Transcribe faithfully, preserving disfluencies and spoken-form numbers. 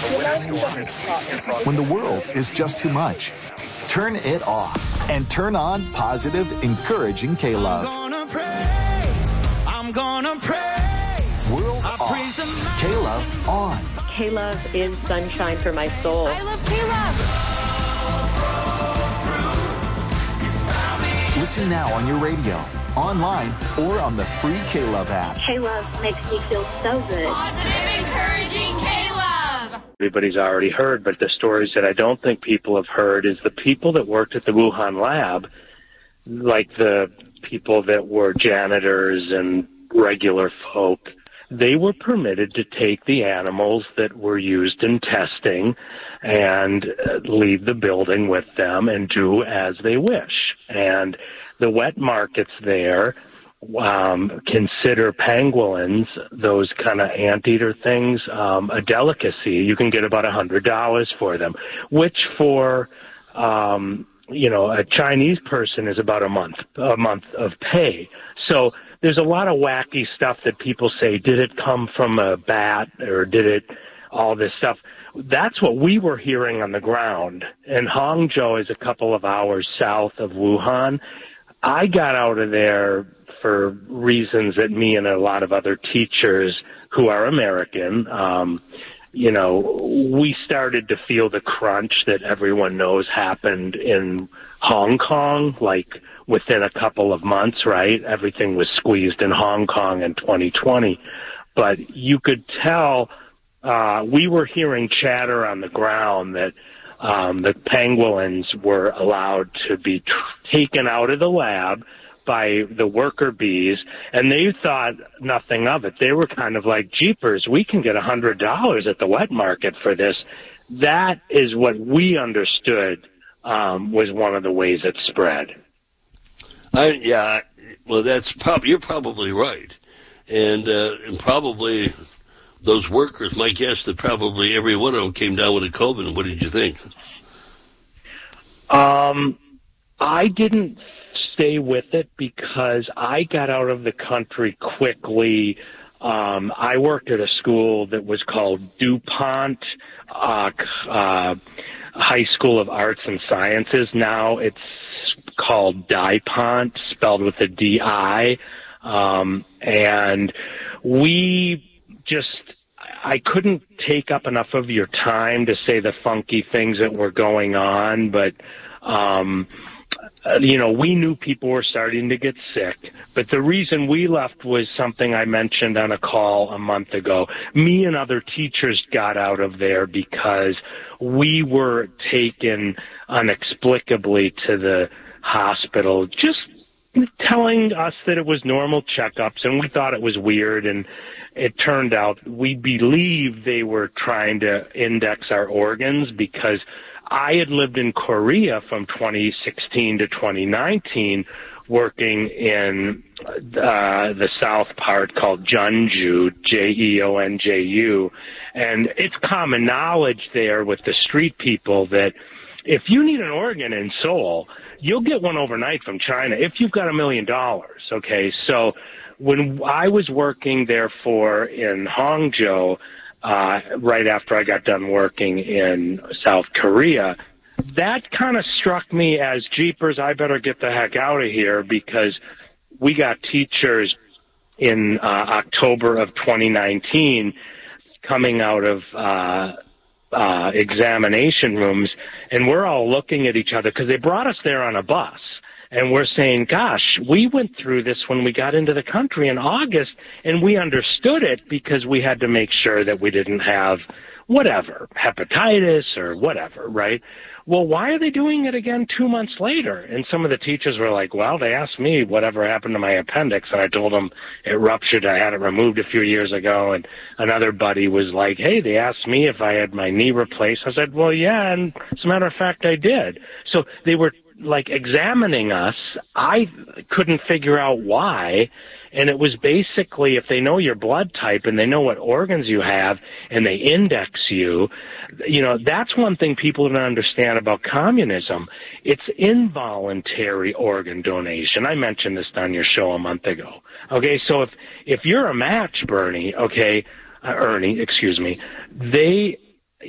When the world is just too much, turn it off and turn on positive, encouraging K-Love. I'm gonna praise, I'm gonna praise. World off, K-Love on. K-Love is sunshine for my soul. I love K-Love. Listen now on your radio, online, or on the free K-Love app. K-Love makes me feel so good. Positive, encouraging K-Love. Everybody's already heard, but the stories that I don't think people have heard is the people that worked at the Wuhan lab, like the people that were janitors and regular folk, they were permitted to take the animals that were used in testing and leave the building with them and do as they wish. And the wet markets there um, consider pangolins, those kind of anteater things, um, a delicacy. You can get about one hundred dollars for them, which for, um, you know, a Chinese person is about a month, a month of pay. So there's a lot of wacky stuff that people say, did it come from a bat or did it, all this stuff. That's what we were hearing on the ground. And Hangzhou is a couple of hours south of Wuhan. I got out of there for reasons that me and a lot of other teachers who are American, um, you know, we started to feel the crunch that everyone knows happened in Hong Kong, like within a couple of months, right? Everything was squeezed in Hong Kong in twenty twenty. But you could tell, uh, we were hearing chatter on the ground that um, the pangolins were allowed to be tr- taken out of the lab by the worker bees, and they thought nothing of it. They were kind of like, jeepers, we can get one hundred dollars at the wet market for this. That is what we understood um, was one of the ways it spread. I, yeah, well, that's probably, you're probably right. And, uh, and probably those workers, my guess that probably every one of them came down with a COVID. What did you think? Um, I didn't stay with it because I got out of the country quickly. Um, I worked at a school that was called DuPont uh, uh, High School of Arts and Sciences. Now it's called DuPont, spelled with a D I. Um, and we just, I couldn't take up enough of your time to say the funky things that were going on, but, um, you know, we knew people were starting to get sick, but the reason we left was something I mentioned on a call a month ago. Me and other teachers got out of there because we were taken inexplicably to the hospital, just telling us that it was normal checkups, and we thought it was weird, and it turned out we believed they were trying to index our organs because I had lived in Korea from twenty sixteen to twenty nineteen working in uh, the south part called Jeonju, J E O N J U, and it's common knowledge there with the street people that if you need an organ in Seoul, you'll get one overnight from China if you've got a million dollars, okay? So when I was working, therefore, in Hangzhou, uh, right after I got done working in South Korea, that kind of struck me as, jeepers, I better get the heck out of here because we got teachers in uh, October of twenty nineteen coming out of uh uh examination rooms, and we're all looking at each other because they brought us there on a bus, and we're saying, gosh, we went through this when we got into the country in August, and we understood it because we had to make sure that we didn't have whatever, hepatitis or whatever, right? Well, why are they doing it again two months later? And some of the teachers were like, well, they asked me whatever happened to my appendix, and I told them it ruptured. I had it removed a few years ago. And another buddy was like, hey, they asked me if I had my knee replaced. I said, well, yeah, and as a matter of fact, I did. So they were, like, examining us. I couldn't figure out why. And it was basically, if they know your blood type and they know what organs you have and they index you, you know, that's one thing people don't understand about communism. It's involuntary organ donation. I mentioned this on your show a month ago. Okay, so if, if you're a match, Bernie, okay, uh, Ernie, excuse me, they